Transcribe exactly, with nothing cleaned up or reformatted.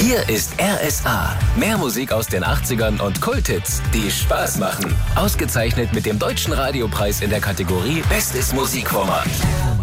Hier ist R S A. Mehr Musik aus den achtzigern und Kulthits, die Spaß machen. Ausgezeichnet mit dem Deutschen Radiopreis in der Kategorie Bestes Musikformat.